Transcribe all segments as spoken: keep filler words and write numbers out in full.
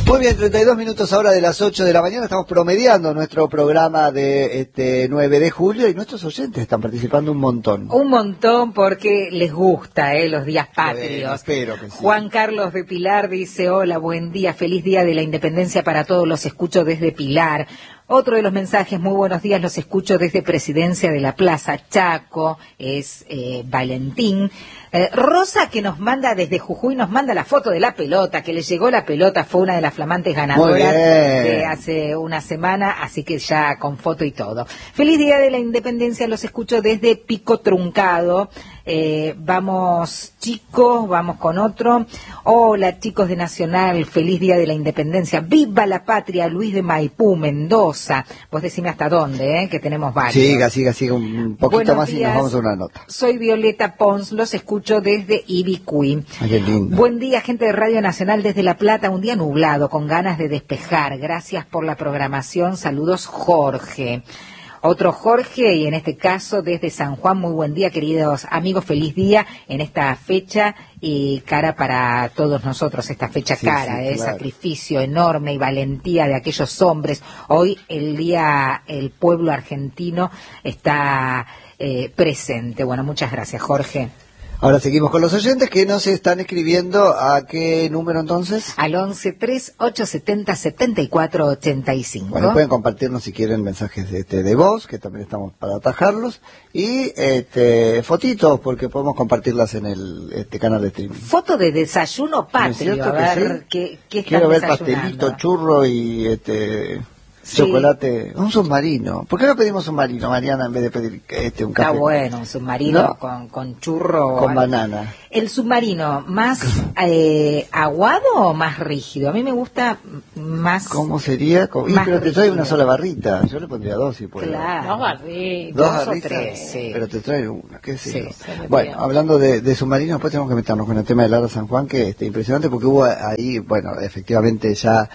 Muy bien, treinta y dos minutos ahora de las ocho de la mañana, estamos promediando nuestro programa de este nueve de julio y nuestros oyentes están participando un montón. Un montón porque les gusta eh, los días patrios. Bueno, espero que sí. Juan Carlos de Pilar dice, hola, buen día, feliz día de la independencia para todos, los escucho desde Pilar. Otro de los mensajes, muy buenos días, los escucho desde Presidencia de la Plaza Chaco, es eh, Valentín. Eh, Rosa, que nos manda desde Jujuy, nos manda la foto de la pelota, que le llegó la pelota, fue una de las flamantes ganadoras de hace una semana, así que ya con foto y todo. Feliz día de la independencia, los escucho desde Pico Truncado. Eh, vamos chicos, vamos con otro. Hola chicos de Nacional, feliz día de la independencia, viva la patria, Luis de Maipú, Mendoza. Vos decime hasta dónde, eh, que tenemos varios. Siga, siga, siga un poquito Buenos más días. Y nos vamos a una nota. Soy Violeta Pons, los escucho desde Ibicuí. Ay, qué lindo. Buen día, gente de Radio Nacional desde La Plata, un día nublado, con ganas de despejar. Gracias por la programación, saludos Jorge. Otro Jorge, y en este caso desde San Juan, muy buen día, queridos amigos, feliz día en esta fecha y cara para todos nosotros, esta fecha sí, cara, sí, eh, claro. Sacrificio enorme y valentía de aquellos hombres. Hoy el día, el pueblo argentino está eh, presente. Bueno, muchas gracias, Jorge. Ahora seguimos con los oyentes que nos están escribiendo. ¿A qué número entonces? Al once tres ocho setenta setenta y cuatro ochenta y cinco. Bueno, pueden compartirnos si quieren mensajes de, este, de voz, que también estamos para atajarlos, y este, fotitos, porque podemos compartirlas en el este canal de streaming. Foto de desayuno patrio, a ver, sí? ¿qué, qué Quiero ver pastelito, churro y este... Sí. Chocolate, un submarino. ¿Por qué no pedimos submarino, Mariana, en vez de pedir este un café? Está bueno, un submarino ¿no? con, con churro. Con banana. ¿El submarino más eh, aguado o más rígido? A mí me gusta más... ¿Cómo sería? ¿Cómo? Y, pero te trae una sola barrita. Yo le pondría dos si puedo. Claro. Dos barritas. Dos, dos barritas, o tres, sí. Pero te trae una, qué sé sí, yo. Sí, bueno, bien. Hablando de, de submarinos, después tenemos que meternos con el tema de Lara San Juan, que es impresionante porque hubo ahí, bueno, efectivamente ya...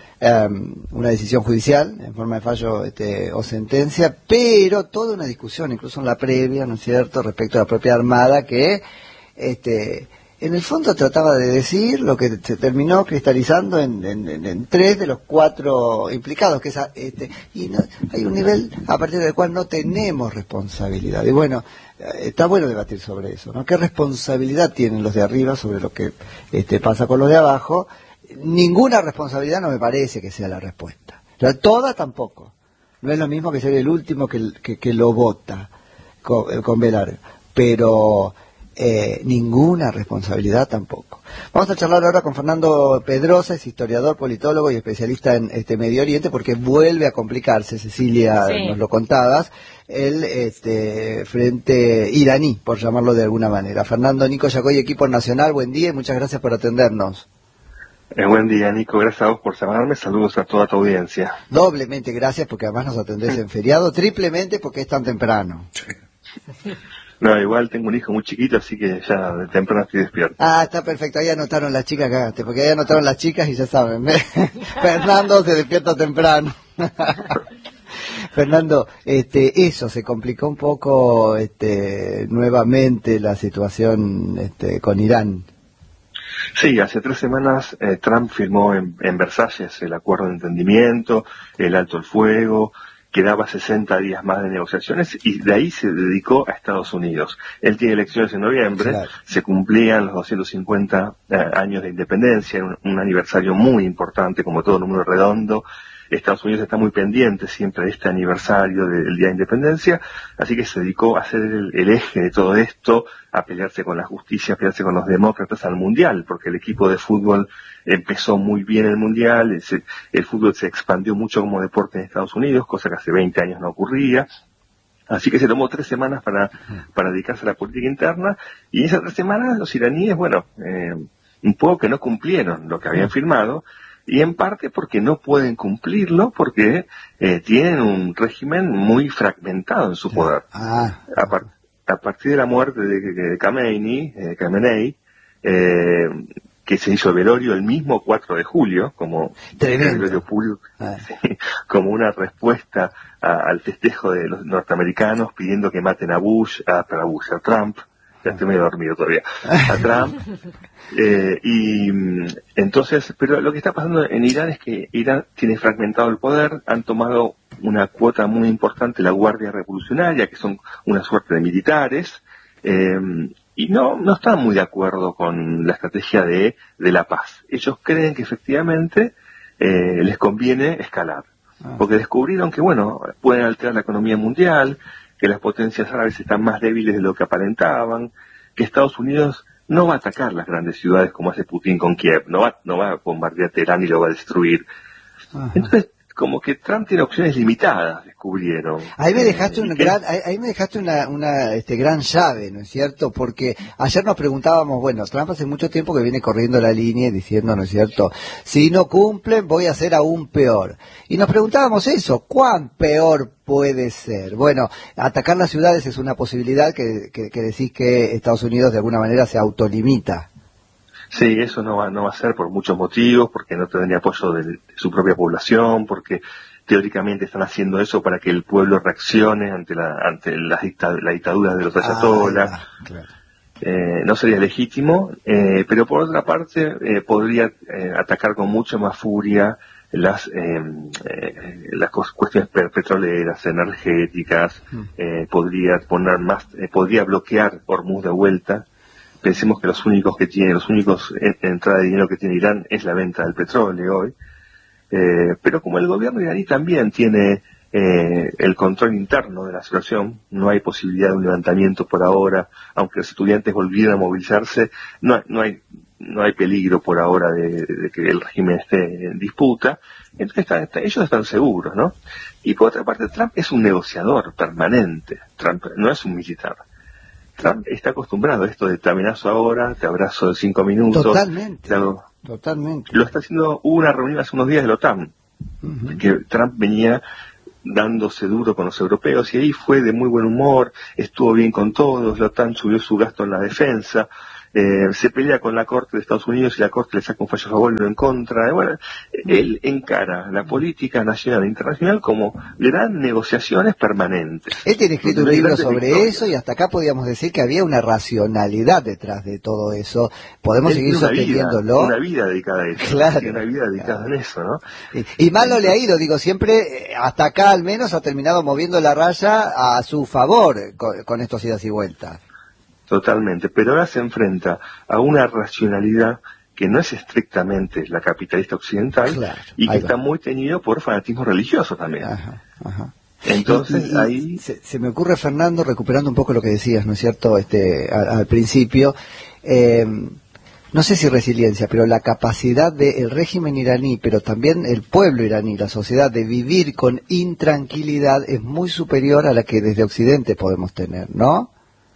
Um, una decisión judicial en forma de fallo este, o sentencia, pero toda una discusión, incluso en la previa, ¿no es cierto?, respecto a la propia Armada, que este, en el fondo trataba de decir lo que se terminó cristalizando en, en, en, en tres de los cuatro implicados, que es este, y no, hay un nivel a partir del cual no tenemos responsabilidad. Y bueno, está bueno debatir sobre eso, ¿no? ¿Qué responsabilidad tienen los de arriba sobre lo que este, pasa con los de abajo? Ninguna responsabilidad no me parece que sea la respuesta. La, toda tampoco. No es lo mismo que ser el último que, que, que lo vota con, con velar. Pero eh, ninguna responsabilidad tampoco. Vamos a charlar ahora con Fernando Pedrosa, es historiador, politólogo y especialista en este Medio Oriente, porque vuelve a complicarse, Cecilia, sí. Nos lo contabas, el este, frente iraní, por llamarlo de alguna manera. Fernando, Nico Yacoy, equipo nacional, buen día y muchas gracias por atendernos. Eh, buen día, Nico. Gracias a vos por llamarme. Saludos a toda tu audiencia. Doblemente gracias porque además nos atendés en feriado. Triplemente porque es tan temprano. No, igual tengo un hijo muy chiquito, así que ya de temprano estoy despierto. Ah, está perfecto. Ahí anotaron las chicas, cagaste, porque ahí anotaron las chicas y ya saben. Fernando se despierta temprano. Fernando, este, eso, se complicó un poco este, nuevamente la situación este, con Irán. Sí, hace tres semanas eh, Trump firmó en, en Versalles el acuerdo de entendimiento, el alto el fuego, quedaba sesenta días más de negociaciones y de ahí se dedicó a Estados Unidos. Él tiene elecciones en noviembre, claro. Se cumplían los doscientos cincuenta eh, años de independencia, un, un aniversario muy importante, como todo número redondo. Estados Unidos está muy pendiente siempre de este aniversario del Día de Independencia, así que se dedicó a ser el, el eje de todo esto, a pelearse con la justicia, a pelearse con los demócratas al Mundial, porque el equipo de fútbol empezó muy bien el Mundial, el, el fútbol se expandió mucho como deporte en Estados Unidos, cosa que hace veinte años no ocurría. Así que se tomó tres semanas para, para dedicarse a la política interna, y en esas tres semanas los iraníes, bueno, eh, un poco que no cumplieron lo que habían firmado, y en parte porque no pueden cumplirlo, porque eh, tienen un régimen muy fragmentado en su poder. Ah. A, par a partir de la muerte de, de Khamenei, eh, Khamenei eh, que se hizo el velorio el mismo cuatro de julio, como Tremendo. velorio público, ah. sí, como una respuesta a, al festejo de los norteamericanos pidiendo que maten a Bush, a, a Bush, a Trump. ya estoy medio dormido todavía, a Trump. Eh, y entonces, pero lo que está pasando en Irán es que Irán tiene fragmentado el poder, han tomado una cuota muy importante la Guardia Revolucionaria, que son una suerte de militares, eh, y no, no están muy de acuerdo con la estrategia de, de la paz. Ellos creen que efectivamente eh, les conviene escalar, porque descubrieron que, bueno, pueden alterar la economía mundial, que las potencias árabes están más débiles de lo que aparentaban, que Estados Unidos no va a atacar las grandes ciudades como hace Putin con Kiev, no va, no va a bombardear Teherán y lo va a destruir. Ajá. Entonces, como que Trump tiene opciones limitadas, descubrieron. Ahí me dejaste, un gran, ahí, ahí me dejaste una, una este, gran llave, ¿no es cierto? Porque ayer nos preguntábamos, bueno, Trump hace mucho tiempo que viene corriendo la línea y diciendo, ¿no es cierto?, si no cumplen voy a ser aún peor. Y nos preguntábamos eso, ¿cuán peor puede ser? Bueno, atacar las ciudades es una posibilidad que, que, que decís que Estados Unidos de alguna manera se autolimita. Sí, eso no va, no va a ser por muchos motivos, porque no tendría apoyo de, de su propia población, porque teóricamente están haciendo eso para que el pueblo reaccione ante la ante la, dicta, la dictadura de los ayatolás. Ah, claro. eh, no sería legítimo, eh, pero por otra parte eh, podría eh, atacar con mucha más furia las eh, eh, las cuestiones petroleras, energéticas, mm. eh, podría poner más, eh, podría bloquear Hormuz de vuelta. Pensemos que los únicos que tiene, los únicos en, entrada de dinero que tiene Irán es la venta del petróleo hoy. Eh, pero como el gobierno iraní también tiene eh, el control interno de la situación, no hay posibilidad de un levantamiento por ahora, aunque los estudiantes volvieran a movilizarse, no, no hay no hay peligro por ahora de, de que el régimen esté en disputa. Entonces está, está, ellos están seguros, ¿no? Y por otra parte, Trump es un negociador permanente. Trump no es un militar. Trump está acostumbrado a esto de te amenazo ahora, te abrazo en cinco minutos. Totalmente, hago... totalmente. Lo está haciendo, hubo una reunión hace unos días de la OTAN, uh-huh. que Trump venía dándose duro con los europeos y ahí fue de muy buen humor, estuvo bien con todos, la OTAN subió su gasto en la defensa, eh, se pelea con la Corte de Estados Unidos y la Corte le saca un fallo a favor y uno en contra. Bueno, él encara la política nacional e internacional como gran negociaciones permanentes. Él tiene escrito un libro sobre victorias. Eso y hasta acá podíamos decir que había una racionalidad detrás de todo eso. Podemos él seguir una sosteniéndolo. Vida, una vida dedicada a eso. Claro. Una vida dedicada claro. en eso, ¿no? Y, y mal no le ha ido, digo, siempre, hasta acá al menos ha terminado moviendo la raya a su favor con, con estos idas y vueltas. Totalmente, pero ahora se enfrenta a una racionalidad que no es estrictamente la capitalista occidental claro, y que está muy teñido por fanatismo religioso también. Ajá, ajá. Entonces y, y, ahí se, se me ocurre, Fernando, recuperando un poco lo que decías, ¿no es cierto? Este, al, al principio, eh, no sé si resiliencia, pero la capacidad del régimen iraní, pero también el pueblo iraní, la sociedad, de vivir con intranquilidad es muy superior a la que desde Occidente podemos tener, ¿no?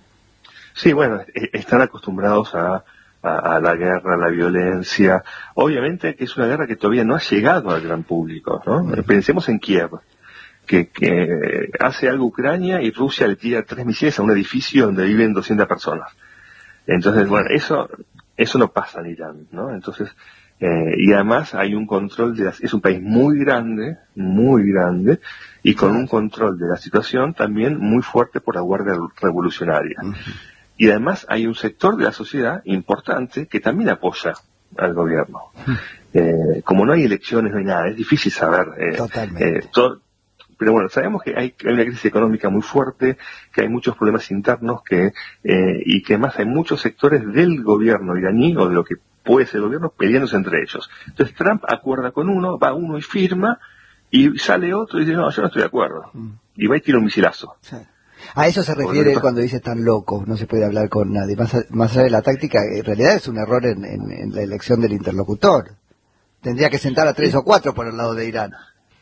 Sí, bueno, están acostumbrados a, a, a la guerra, a la violencia. Obviamente que es una guerra que todavía no ha llegado al gran público, ¿no? Mm. Pensemos en Kiev, que, que hace algo Ucrania y Rusia le tira tres misiles a un edificio donde viven doscientas personas. Entonces, bueno, eso eso no pasa en Irán, ¿no? Entonces, eh, y además hay un control de las, es un país muy grande, muy grande, y con un control de la situación también muy fuerte por la Guardia Revolucionaria. Uh-huh. Y además hay un sector de la sociedad importante que también apoya al gobierno. Eh, como no hay elecciones, no hay nada, es difícil saber. Eh, Totalmente. Eh, todo, pero bueno, sabemos que hay, hay una crisis económica muy fuerte, que hay muchos problemas internos, que eh, y que además hay muchos sectores del gobierno iraní, o de lo que puede ser el gobierno, peleándose entre ellos. Entonces Trump acuerda con uno, va uno y firma, y sale otro y dice, no, yo no estoy de acuerdo. Mm. Y va y tira un misilazo. Sí. A eso se refiere él cuando dice tan loco, no se puede hablar con nadie. Más, más allá de la táctica, en realidad es un error en, en, en la elección del interlocutor. Tendría que sentar a tres sí. o cuatro por el lado de Irán.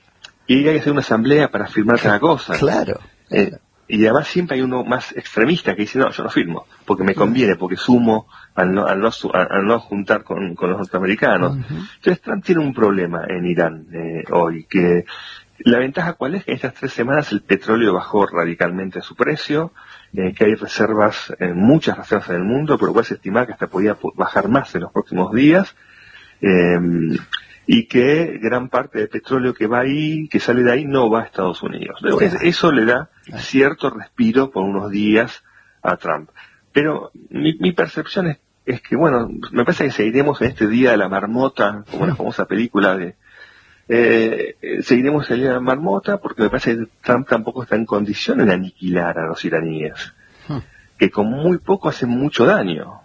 Y hay que hacer una asamblea para firmar cada cosa. Claro. Eh, claro. Y además siempre hay uno más extremista que dice, no, yo no firmo, porque me conviene, porque sumo al no, al no, al no juntar con, con los norteamericanos. Uh-huh. Entonces Trump tiene un problema en Irán eh, hoy, que la ventaja cuál es, que en estas tres semanas el petróleo bajó radicalmente su precio, eh, que hay reservas, eh, muchas reservas en el mundo, pero puede estimar que hasta podía bajar más en los próximos días, eh, y que gran parte del petróleo que va ahí, que sale de ahí, no va a Estados Unidos. Luego, es, eso le da cierto respiro por unos días a Trump. pero mi, mi percepción es, es que, bueno, me parece que seguiremos en este día de la marmota, como la famosa película de... Eh, eh, seguiremos el día de la marmota porque me parece que Trump tampoco está en condiciones de aniquilar a los iraníes, que con muy poco hacen mucho daño.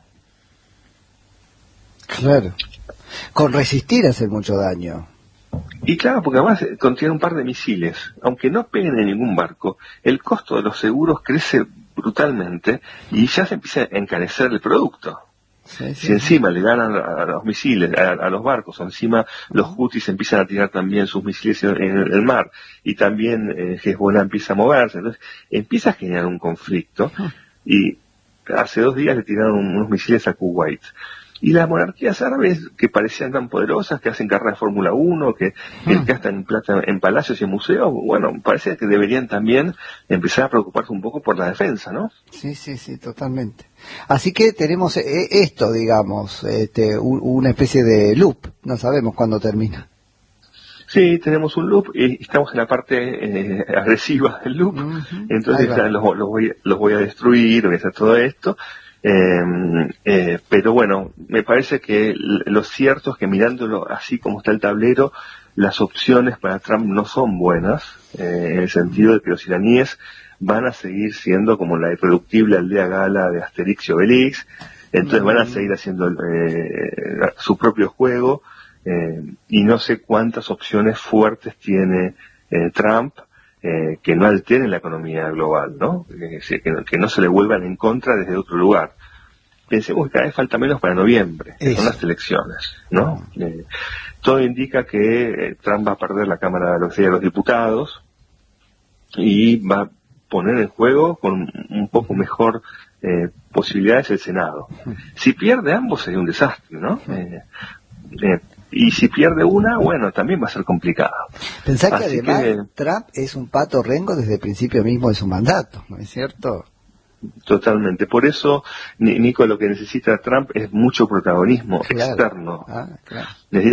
Claro. Con resistir hace mucho daño. Y claro, porque además contiene un par de misiles. Aunque no peguen en ningún barco, el costo de los seguros crece brutalmente y ya se empieza a encarecer el producto. Sí, sí, si encima sí. le ganan a, a los misiles, a, a los barcos, o encima los Houthis empiezan a tirar también sus misiles en, en el mar, y también eh, Hezbollah empieza a moverse, entonces empieza a generar un conflicto, y hace dos días le tiraron unos misiles a Kuwait. Y las monarquías árabes que parecían tan poderosas, que hacen carrera de Fórmula uno, que, que gastan plata en palacios y en museos, bueno, parece que deberían también empezar a preocuparse un poco por la defensa, ¿no? Sí, sí, sí, totalmente. Así que tenemos esto, digamos, este, una especie de loop, no sabemos cuándo termina. Sí, tenemos un loop y estamos en la parte eh, agresiva del loop, uh-huh. Entonces ya los, los, voy, los voy a destruir, voy a hacer todo esto. Eh, eh, pero bueno, me parece que lo cierto es que mirándolo así como está el tablero, las opciones para Trump no son buenas, eh, en el sentido de que los iraníes van a seguir siendo como la irreductible aldea gala de Asterix y Obelix, entonces van a seguir haciendo eh, su propio juego, eh, y no sé cuántas opciones fuertes tiene eh, Trump, Eh, que no alteren la economía global, ¿no? Eh, que, que no se le vuelvan en contra desde otro lugar. Pensemos que cada vez falta menos para noviembre, que son las elecciones, ¿no? Eh, todo indica que eh, Trump va a perder la Cámara de los, de los Diputados y va a poner en juego con un poco mejor eh, posibilidades el Senado. Si pierde ambos sería un desastre, ¿no? Eh, eh, Y si pierde una, bueno, también va a ser complicado. Pensá que Así además que, Trump es un pato rengo desde el principio mismo de su mandato, ¿no es cierto? Totalmente. Por eso, Nico, lo que necesita Trump es mucho protagonismo claro. externo. Ah, claro. Necesita